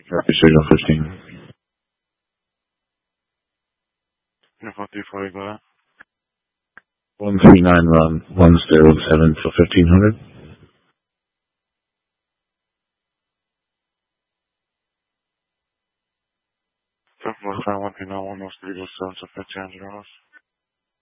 Copy, signal 15. Uniform 340, go ahead. 139 run, 107 for 1500. February 139, 103, 07 to $1,500.